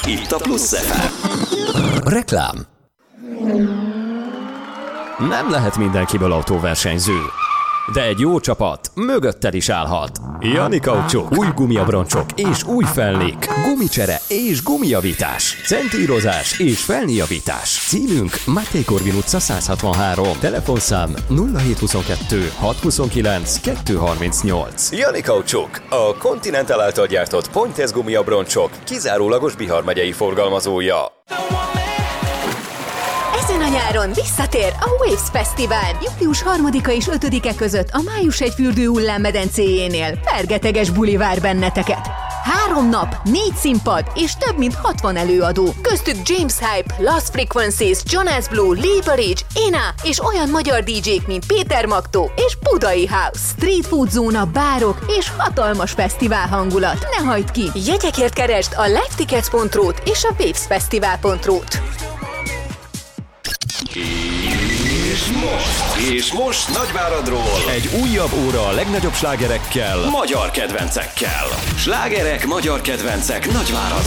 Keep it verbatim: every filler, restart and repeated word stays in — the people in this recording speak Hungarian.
itt a Plusz ef em. Reklám. Nem lehet mindenkiből autóversenyző, de egy jó csapat mögötted is állhat. Jani Kaucsuk, új gumiabroncsok és új felnék, gumicsere és gumijavítás, centírozás és felnéjavítás. Címünk Máté Korvin utca száz hatvanhárom, telefonszám nulla hét huszonkettő hat huszonkilenc kettő harmincnyolc. Jani Kaucsuk, a Continental által gyártott Pointez gumiabroncsok kizárólagos Bihar megyei forgalmazója. Ezen a nyáron visszatér a Waves Fesztivál. július harmadika és ötödike között a Május egy fürdő hullámmedencéjénél. Fergeteges buli vár benneteket. Három nap, négy színpad és több mint hatvan előadó. Köztük James Hype, Lost Frequencies, Jonas Blue, Lee Barrage, Ena és olyan magyar dé jék, mint Péter Magtó és Budai House. Street food zóna, bárok és hatalmas fesztivál hangulat. Ne hagyd ki! Jegyekért keresd a livetickets pont ru-t és a wavesfestival pont ru-t. És most, és most Nagyváradról egy újabb óra a legnagyobb slágerekkel, magyar kedvencekkel. Slágerek, magyar kedvencek Nagyváradról.